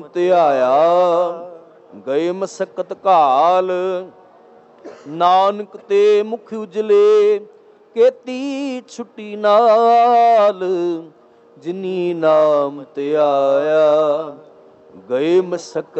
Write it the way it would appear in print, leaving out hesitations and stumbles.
ਧਿਆਇਆ ਗਏ ਮਸਕਤ ਘਾਲ, ਨਾਨਕ ਤੇ ਮੁਖ ਉਜਲੇ ਕੀਤੀ ਛੁੱਟੀ ਨਾਲ। ਜਿਨੀ ਨਾਮ ਧਿਆਇਆ ਗਏ ਮਸਕਤ